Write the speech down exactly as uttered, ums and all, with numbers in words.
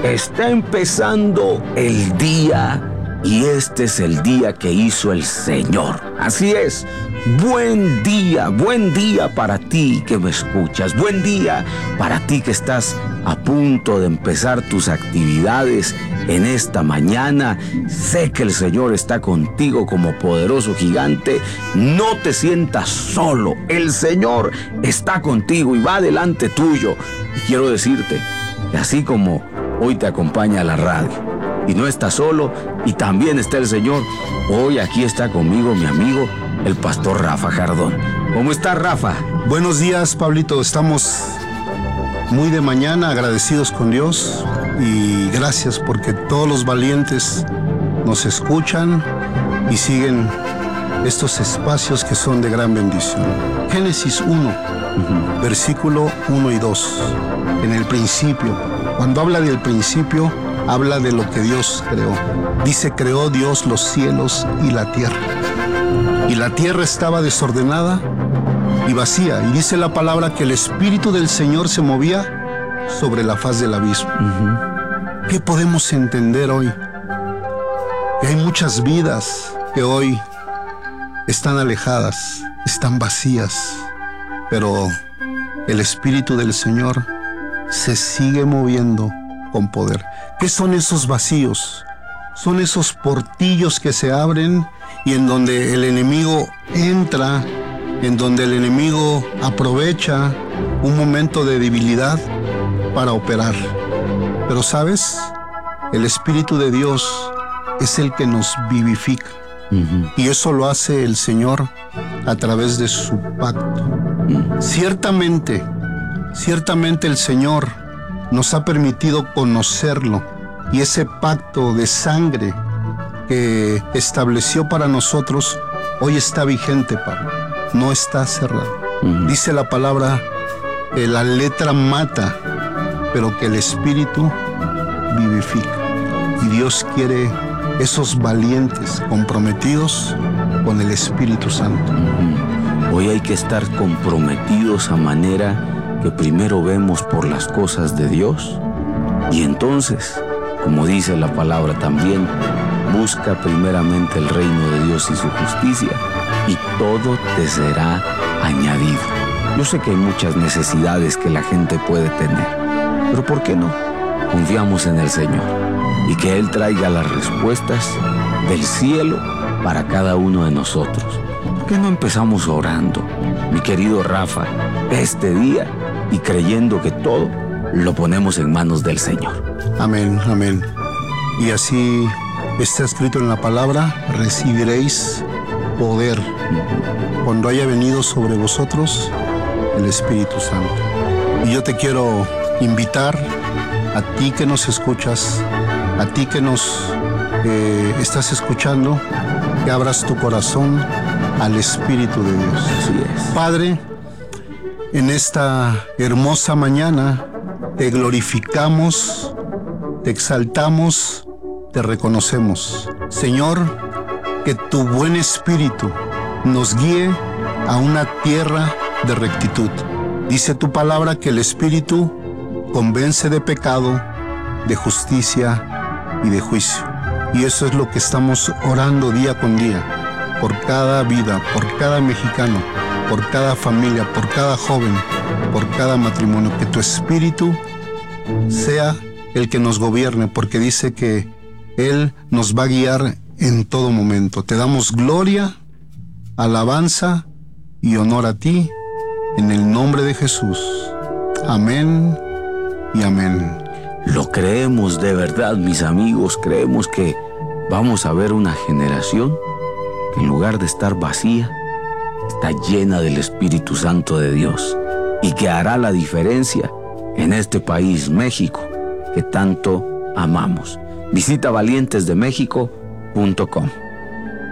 está empezando el día y este es el día que hizo el Señor. Así es. Buen día, buen día para ti que me escuchas. Buen día para ti que estás a punto de empezar tus actividades en esta mañana. Sé que el Señor está contigo como poderoso gigante. No te sientas solo. El Señor está contigo y va delante tuyo. Y quiero decirte que así como hoy te acompaña la radio y no estás solo, y también está el Señor, hoy aquí está conmigo mi amigo, el pastor Rafa Jardón. ¿Cómo estás, Rafa? Buenos días, Pablito. Estamos muy de mañana agradecidos con Dios y gracias porque todos los valientes nos escuchan y siguen estos espacios que son de gran bendición. Génesis uno, uh-huh. versículo uno y dos. En el principio, cuando habla del principio, habla de lo que Dios creó. Dice, creó Dios los cielos y la tierra. Y la tierra estaba desordenada y vacía. Y dice la palabra que el Espíritu del Señor se movía sobre la faz del abismo. Uh-huh. ¿Qué podemos entender hoy? Que hay muchas vidas que hoy están alejadas, están vacías, pero el Espíritu del Señor se sigue moviendo con poder. ¿Qué son esos vacíos? Son esos portillos que se abren y en donde el enemigo entra, en donde el enemigo aprovecha un momento de debilidad para operar. Pero ¿sabes? El Espíritu de Dios es el que nos vivifica. Uh-huh. Y eso lo hace el Señor a través de su pacto. Uh-huh. Ciertamente, ciertamente el Señor nos ha permitido conocerlo, y ese pacto de sangre que estableció para nosotros hoy está vigente, Pablo. No está cerrado. Uh-huh. Dice la palabra que la letra mata, pero que el Espíritu vivifica. Y Dios quiere esos valientes comprometidos con el Espíritu Santo. Uh-huh. Hoy hay que estar comprometidos a manera que primero vemos por las cosas de Dios y entonces, como dice la palabra también, busca primeramente el reino de Dios y su justicia y todo te será añadido. Yo sé que hay muchas necesidades que la gente puede tener, pero ¿por qué no? Confiamos en el Señor y que Él traiga las respuestas del cielo para cada uno de nosotros. ¿Por qué no empezamos orando, mi querido Rafa, este día y creyendo que todo lo ponemos en manos del Señor? Amén, amén. Y así está escrito en la palabra, recibiréis poder uh-huh. cuando haya venido sobre vosotros el Espíritu Santo. Y yo te quiero invitar a ti que nos escuchas, a ti que nos eh, estás escuchando, que abras tu corazón al Espíritu de Dios. Así es. Padre, en esta hermosa mañana te glorificamos, te exaltamos, te reconocemos. Señor, que tu buen Espíritu nos guíe a una tierra de rectitud. Dice tu palabra que el Espíritu convence de pecado, de justicia y de juicio. Y eso es lo que estamos orando día con día, por cada vida, por cada mexicano, por cada familia, por cada joven, por cada matrimonio. Que tu Espíritu sea el que nos gobierne, porque dice que Él nos va a guiar en todo momento. Te damos gloria, alabanza y honor a ti, en el nombre de Jesús. Amén y amén. Lo creemos de verdad, mis amigos. Creemos que vamos a ver una generación que en lugar de estar vacía, está llena del Espíritu Santo de Dios y que hará la diferencia en este país, México, que tanto amamos. Visita valientes de méxico punto com.